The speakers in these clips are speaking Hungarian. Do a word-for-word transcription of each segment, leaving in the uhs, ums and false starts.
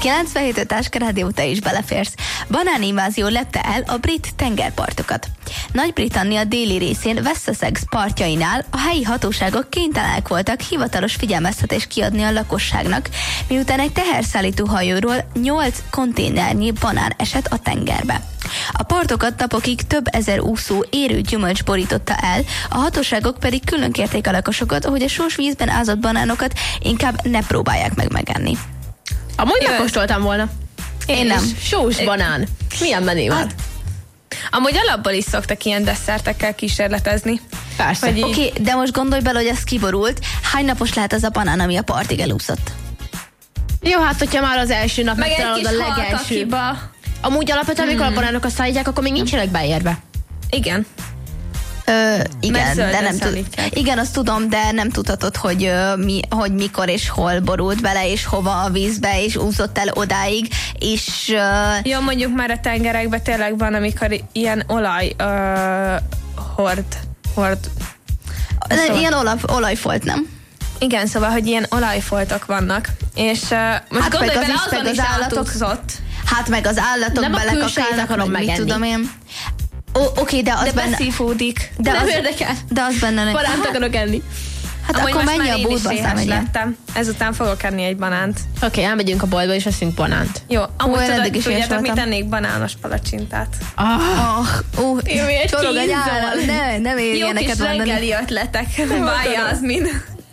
kilencvenhét öt Táska Rádió, te is beleférsz. Banáninvázió lepte el a brit tengerpartokat. Nagy-Britannia déli részén Wessex partjainál a helyi hatóságok kénytelenek voltak hivatalos figyelmeztetést kiadni a lakosságnak, miután egy teherszállító hajóról nyolc konténernyi banán esett a tengerbe. A partokat napokig több ezer úszó érő gyümölcs borította el, a hatóságok pedig külön kérték a lakosokat, hogy a sós vízben ázott banánokat inkább ne próbálják meg megenni. Amúgy megkóstoltam volna. Én, Én nem. Sós banán. Milyen menő van? Hát, amúgy alapból is szoktak ilyen desszertekkel kísérletezni. Persze. Oké, okay, de most gondolj bele, hogy ez kiborult. Hány napos lehet az a banán, ami a partig elúszott? Jó, hát hogyha már az első nap megtalálod a legelső. Amúgy alapvetően, amikor hmm. a banánokat szállítják, akkor még nincsenek beérve. Igen. Ö, igen, de nem tud, igen, azt tudom, de nem tudhatod, hogy, ö, mi, hogy mikor és hol borult bele, és hova a vízbe, és úszott el odáig, és... Ö, Jó, mondjuk már a tengerekben tényleg van, amikor ilyen olaj ö, hord, hord. Szóval. Ilyen olaj, olajfolt, nem? Igen, szóval, hogy ilyen olajfoltok vannak, és uh, most hát gondolj bele, az azon is átúszott. Hát meg az állatok belekakálnak, meg mit tudom én. Ó, oké, okay, de az de benne... beszívódik. De nem az, érdekel. De az benne... Nem. Banánt akarok enni. Hát amúgy akkor menj a boltba, aztán megyek. Ezután fogok enni egy banánt. Oké, okay, elmegyünk a boltba és veszünk banánt. Jó, amúgy Ó, tudod, tudjátok, mit ennék? Banános palacsintát. Ah, ó, csorog egy állam. Ne, nem ér ilyeneket mondani. Jó kis reggeli ötletek. Bájja az mind.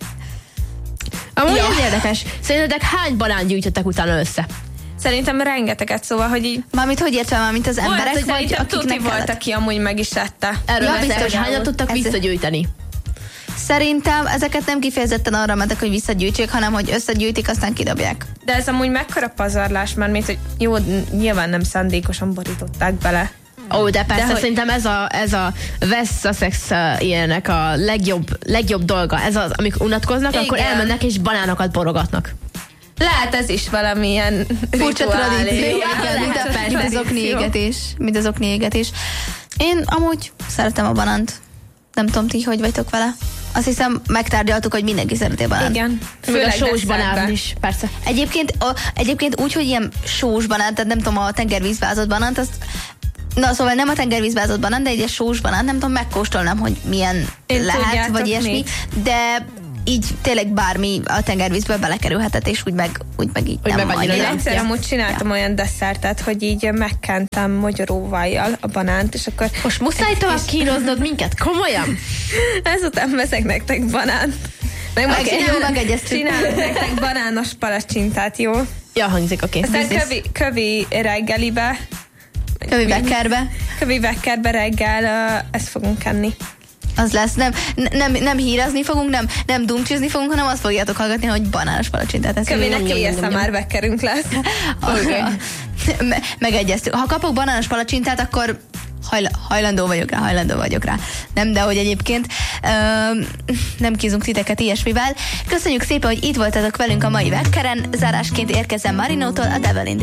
Amúgy ja. Ez érdekes. Szerintetek hány banán gyűjtöttek utána össze? Szerintem rengeteget, szóval, hogy így... Mármint hogy értem, mármint az emberek, volt, vagy akiknek volt, kellett? Aki amúgy meg is ette. Erről ja, biztos, hányat tudtak ez... visszagyűjteni? Szerintem ezeket nem kifejezetten arra mentek, hogy visszagyűjtsék, hanem hogy összegyűjtik, aztán kidobják. De ez amúgy mekkora pazarlás, mert mint, hogy jó, nyilván nem szándékosan borították bele. Ó, de persze, de szerintem ez a, ez a West Sussex uh, ilyenek a legjobb, legjobb dolga. Ez az, amikor unatkoznak, igen. Akkor elmennek és banánokat borogatnak. Lehet ez is valamilyen furcsa tradíció, mint az okniégetés. Mint az okniégetés. Én amúgy szeretem a banánt. Nem tudom, ti hogy vagytok vele. Azt hiszem, megtárgyaltuk, hogy mindenki szereti a banánt. Igen. Főleg a sós banán is, persze. Egyébként, a, egyébként úgy, hogy ilyen sós banánt, tehát nem tudom, a tengervízbe ázott banánt, azt na, szóval nem a tengervízbe ázott banán, de egy sós banán, nem tudom, megkóstolnám, hogy milyen én lehet, vagy ilyesmi, mit? De így tényleg bármi a tengervízből belekerülhetett, és úgy meg, úgy meg így úgy nem majd. Én egyszer ja. amúgy csináltam ja. olyan desszertet, hogy így megkentem magyaróvajjal a banánt, és akkor... Most muszáj tovább kínoznod minket? Komolyan? Ezután veszek nektek banánt. Meg meg csinálok, megegyeztük. Csinálok nektek banános palacsintát, jó? Ja, hangzik, oké. Okay. Aztán kövi, kövi reggelibe. Kövi vekkerbe. Kövi vekkerbe reggel uh, ezt fogunk enni. Az lesz, nem, nem, nem hírezni fogunk, nem, nem dumcsizni fogunk, hanem azt fogjátok hallgatni, hogy banános palacsintát. Kövének éjjel már vekkerünk lesz. Okay. Megegyeztük. Ha kapok banános palacsintát, akkor hajla, hajlandó vagyok rá, hajlandó vagyok rá. Nem, de hogy egyébként ö, nem kízunk titeket ilyesmivel. Köszönjük szépen, hogy itt voltatok velünk a mai vekkeren. Zárásként érkezem Marinótól, a Develin